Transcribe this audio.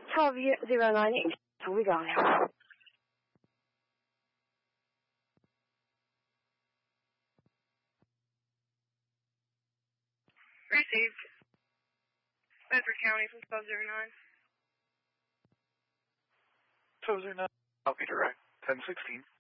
1209, we got him. Received. Bedford County from 1209. 1209, I'll be direct. 1016.